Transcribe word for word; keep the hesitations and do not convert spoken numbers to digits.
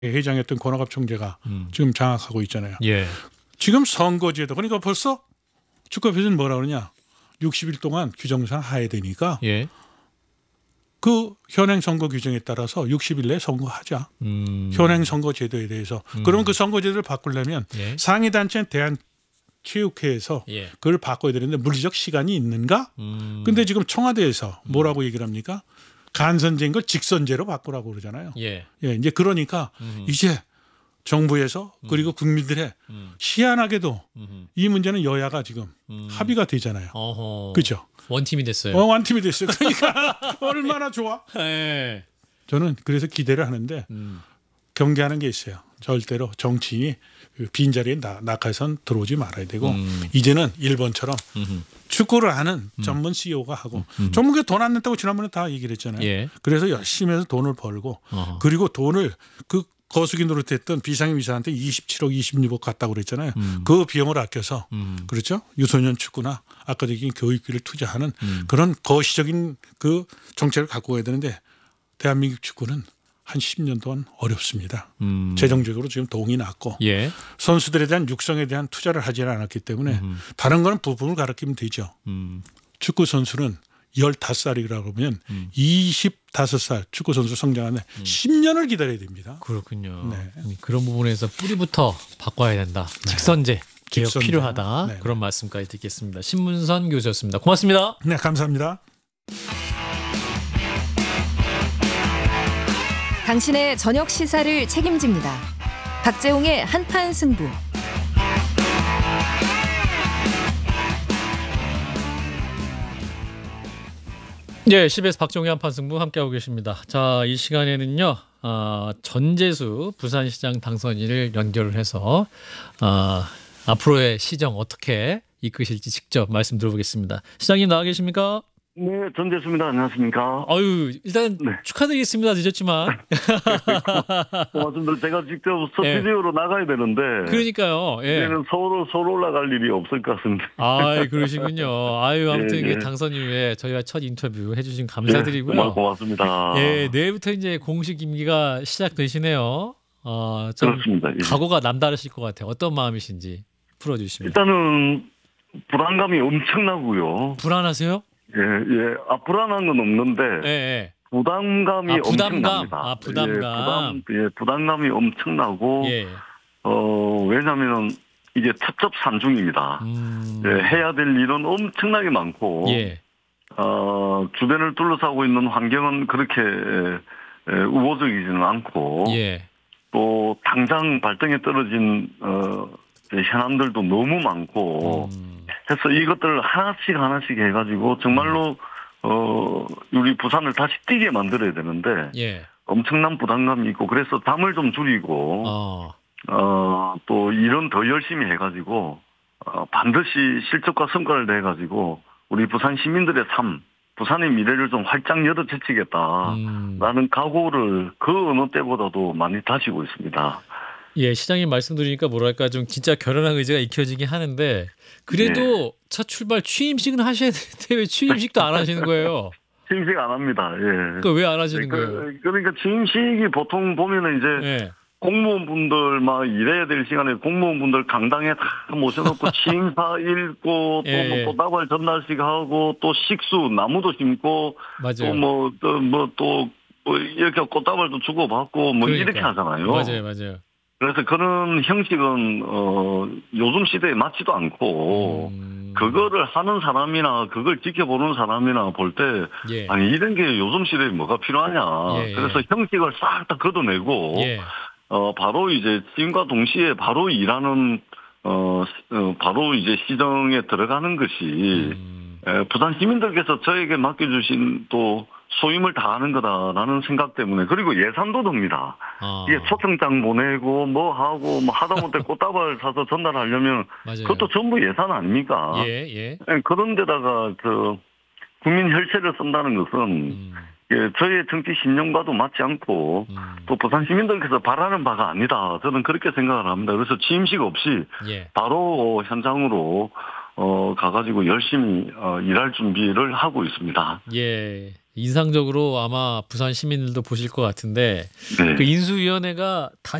회장이었던 권학업 총재가 음. 지금 장악하고 있잖아요. 예. 지금 선거제도 그러니까 벌써 축구협회는 뭐라 그러냐. 육십 일 동안 규정상 하야 되니까 예. 그 현행 선거 규정에 따라서 육십 일 내에 선거하자. 음. 현행 선거 제도에 대해서. 음. 그러면 그 선거 제도를 바꾸려면 예. 상위 단체인 대한체육회에서 예. 그걸 바꿔야 되는데 물리적 시간이 있는가? 음. 근데 지금 청와대에서 뭐라고 얘기를 합니까? 간선제인 걸 직선제로 바꾸라고 그러잖아요. 예. 예, 이제 그러니까 음. 이제 정부에서 그리고 국민들의 음. 희한하게도 음. 이 문제는 여야가 지금 음. 합의가 되잖아요. 어허. 그렇죠? 원팀이 됐어요. 어, 완팀이 됐어요. 그러니까 얼마나 좋아? 예. 저는 그래서 기대를 하는데 음. 경계하는 게 있어요. 절대로 정치인이 그 빈자리에 나, 낙하선 들어오지 말아야 되고 음. 이제는 일본처럼 음흠. 축구를 아는 전문 씨이오가 하고 음. 전문가 돈 안 냈다고 지난번에 다 얘기를 했잖아요. 예. 그래서 열심히 해서 돈을 벌고 어허. 그리고 돈을 그 거수기 노릇했던 비상임이사한테 이십칠억 이십육억 갔다고 그랬잖아요. 음. 그 비용을 아껴서 음. 그렇죠. 유소년 축구나 아까 얘기한 교육비를 투자하는 음. 그런 거시적인 그 정책을 갖고 가야 되는데 대한민국 축구는 한 십 년 동안 어렵습니다. 음. 재정적으로 지금 동이 났고 예. 선수들에 대한 육성에 대한 투자를 하지 않았기 때문에 음. 다른 거는 부품을 가르치면 되죠. 음. 축구 선수는 열다섯 살이라고 하면 음. 이십다섯 살 축구 선수 성장하는데 음. 십 년을 기다려야 됩니다. 그렇군요. 네. 그런 부분에서 뿌리부터 바꿔야 된다. 직선제 개혁 직선제. 필요하다. 네. 그런 말씀까지 듣겠습니다. 신문선 교수였습니다. 고맙습니다. 네, 감사합니다. 당신의 저녁 시사를 책임집니다. 박재홍의 한판 승부. 예, 씨비에스 박종희 한판승부 함께하고 계십니다. 자, 이 시간에는요, 어, 전재수 부산시장 당선인을 연결을 해서 어, 앞으로의 시정 어떻게 이끄실지 직접 말씀 들어보겠습니다. 시장님 나와 계십니까? 네, 전재수입니다. 안녕하십니까? 아유, 일단 네. 축하드리겠습니다. 늦었지만. 고맙습니다. 제가 직접 예. 스튜디오로 나가야 되는데 그러니까요. 예. 이제는 서울 서울 올라갈 일이 없을 것 같습니다. 아, 그러시군요. 아유, 아무튼 예, 이게 예. 당선 이후에 저희와 첫 인터뷰 해주신 네, 감사드리고요. 정말 고맙습니다. 예, 내일부터 이제 공식 임기가 시작되시네요. 어, 좀 그렇습니다. 예. 각오가 남다르실 것 같아요. 어떤 마음이신지 풀어주시면. 일단은 불안감이 엄청나고요. 불안하세요? 예, 예. 아, 불안한 건 없는데 예, 예. 부담감이 아, 부담감. 엄청납니다. 아, 부담감. 예, 부담, 예, 부담감이 엄청나고 예. 어, 왜냐하면 이게 첩첩산중입니다. 음. 예, 해야 될 일은 엄청나게 많고 예. 어, 주변을 둘러싸고 있는 환경은 그렇게 에, 우호적이지는 않고 예. 또 당장 발등에 떨어진 어, 현안들도 너무 많고 음. 해서 이것들을 하나씩 하나씩 해가지고 정말로 어, 우리 부산을 다시 뛰게 만들어야 되는데 예. 엄청난 부담감이 있고 그래서 담을 좀 줄이고 어. 어, 또 일은 더 열심히 해가지고 어, 반드시 실적과 성과를 내가지고 우리 부산 시민들의 삶, 부산의 미래를 좀 활짝 열어 제치겠다. 음. 라는 각오를 그 어느 때보다도 많이 다지고 있습니다. 예, 시장님 말씀 드리니까 뭐랄까 좀 진짜 결연한 의지가 익혀지긴 하는데 그래도 첫 출발 취임식은 하셔야 되는데 왜 취임식도 안 하시는 거예요? 취임식 안 합니다. 예. 그러니까 왜 안 하시는 거예요? 그, 그러니까 취임식이 보통 보면은 이제 예. 공무원분들 막 일해야 될 시간에 공무원분들 강당에 다 모셔놓고 취임사 읽고 예, 예. 또 뭐 꽃다발 전달식 하고 또 식수 나무도 심고 맞아요. 또 뭐 또 뭐 또 뭐 이렇게 꽃다발도 주고 받고 뭐 그러니까. 이렇게 하잖아요. 맞아요, 맞아요. 그래서 그런 형식은 어 요즘 시대에 맞지도 않고 음. 그거를 하는 사람이나 그걸 지켜보는 사람이나 볼 때 예. 아니 이런 게 요즘 시대에 뭐가 필요하냐. 예, 예. 그래서 형식을 싹 다 걷어내고 예. 어 바로 이제 지금과 동시에 바로 일하는 어, 어 바로 이제 시정에 들어가는 것이 음. 에, 부산 시민들께서 저에게 맡겨주신 또 소임을 다하는 거다라는 생각 때문에 그리고 예산도 듭니다. 아. 이게 초청장 보내고 뭐 하고 뭐 하다못해 꽃다발 사서 전달하려면 맞아요. 그것도 전부 예산 아닙니까? 예, 예. 예, 그런데다가 저 국민 혈세를 쓴다는 것은 음. 예, 저희의 정치 신념과도 맞지 않고 음. 또 부산 시민들께서 바라는 바가 아니다. 저는 그렇게 생각을 합니다. 그래서 취임식 없이 예. 바로 현장으로 어, 가가지고 열심히 어, 일할 준비를 하고 있습니다. 예. 인상적으로 아마 부산 시민들도 보실 것 같은데 네. 그 인수위원회가